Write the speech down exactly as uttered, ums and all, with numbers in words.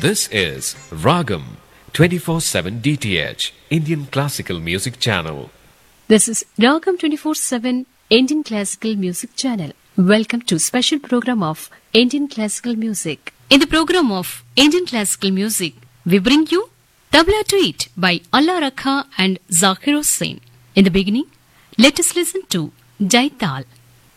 This is Ragam twenty-four seven D T H, Indian Classical Music Channel. This is Ragam twenty-four seven Indian Classical Music Channel. Welcome to special program of Indian Classical Music. In the program of Indian Classical Music, we bring you Tabla Tweet by Allah Rakha and Zakir Hussain. In the beginning, let us listen to Jaital.